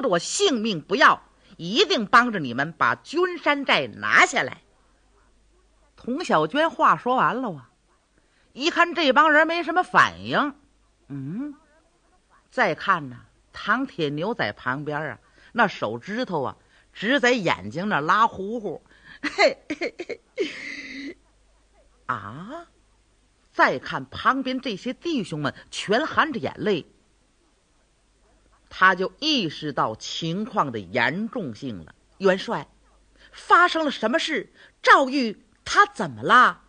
我性命不要，一定帮着你们把君山寨拿下来。童小娟话说完了啊，一看这帮人没什么反应，再看呢，唐铁牛在旁边啊，那手指头啊只在眼睛那拉呼呼，嘿嘿嘿啊！再看旁边这些弟兄们全含着眼泪，他就意识到情况的严重性了。元帅，发生了什么事？赵玉他怎么了？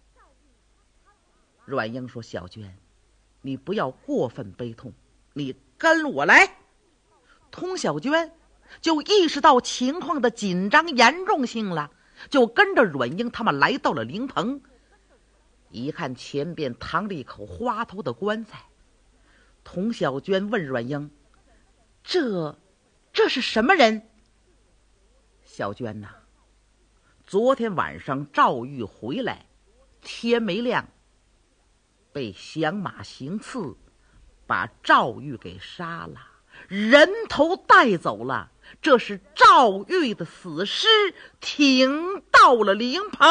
阮英说：小娟，你不要过分悲痛，你跟我来。童小娟就意识到情况的紧张严重性了，就跟着阮英他们来到了灵棚。一看前边躺着一口花头的棺材，童小娟问阮英：这是什么人？小娟呐，昨天晚上赵玉回来，天没亮，被响马行刺，把赵玉给杀了，人头带走了。这是赵玉的死尸挺到了灵棚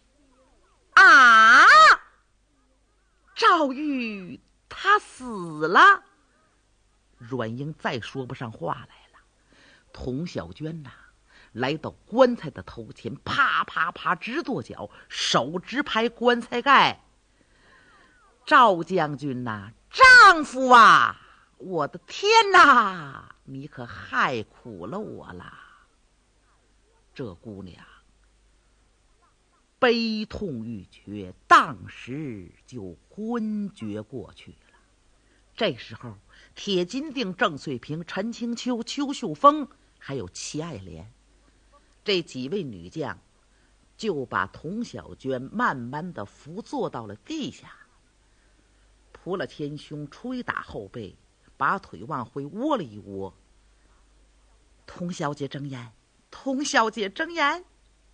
啊！赵玉他死了。阮英再说不上话来了。童小娟呐，来到棺材的头前，啪啪啪直跺脚，手直拍棺材盖。赵将军呐，丈夫啊，我的天哪，你可害苦了我了。这姑娘悲痛欲绝，当时就昏厥过去了。这时候铁金锭、郑穗平、陈清秋、邱秀峰还有齐爱莲这几位女将就把童小娟慢慢的扶坐到了地下，扑了前胸，捶打后背，把腿往回窝了一窝。童小姐睁眼，童小姐睁眼。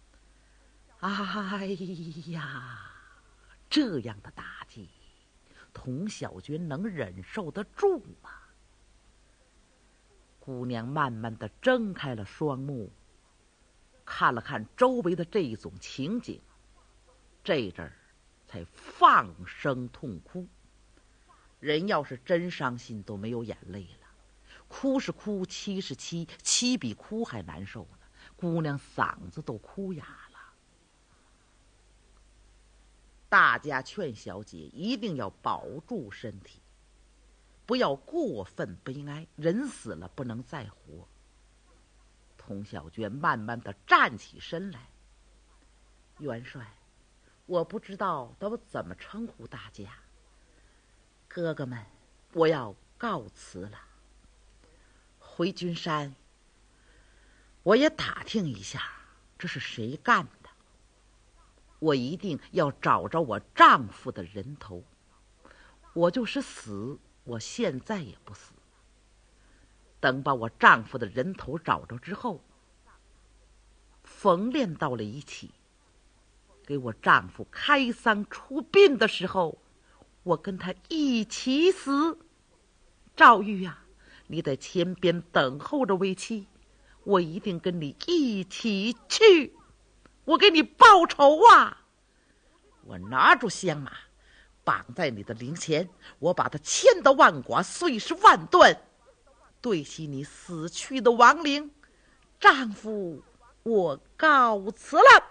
哎呀，这样的打击童小娟能忍受得住吗？姑娘慢慢的睁开了双目，看了看周围的这种情景，这阵儿才放声痛哭。人要是真伤心都没有眼泪了，哭是哭，泣是泣，泣比哭还难受呢。姑娘嗓子都哭哑了。大家劝小姐一定要保住身体，不要过分悲哀，人死了不能再活。童小娟慢慢的站起身来。元帅，我不知道都怎么称呼大家。哥哥们，我要告辞了。回君山，我也打听一下这是谁干的，我一定要找着我丈夫的人头。我就是死，我现在也不死。等把我丈夫的人头找着之后，缝连到了一起，给我丈夫开丧出殡的时候，我跟他一起死。赵玉啊，你在前边等候着为妻，我一定跟你一起去，我给你报仇啊！我拿住香马，绑在你的灵前，我把它牵到万剐，碎尸万段，对齐你死去的亡灵。丈夫，我告辞了。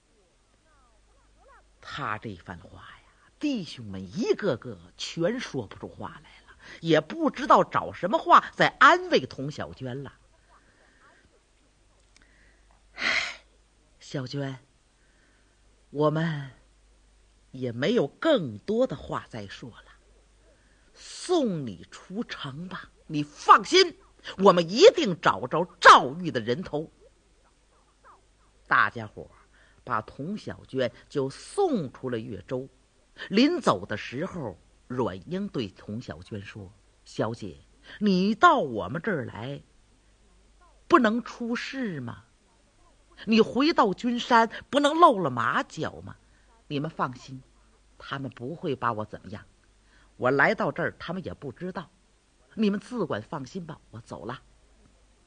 他这番话呀，弟兄们一个个全说不出话来了，也不知道找什么话在安慰童小娟了。唉，小娟，我们也没有更多的话再说了，送你出城吧。你放心，我们一定找着赵玉的人头。大家伙把童小娟就送出了越州。临走的时候，阮英对童小娟说：小姐，你到我们这儿来不能出事吗？你回到君山不能露了马脚吗？你们放心，他们不会把我怎么样，我来到这儿他们也不知道，你们自管放心吧，我走了。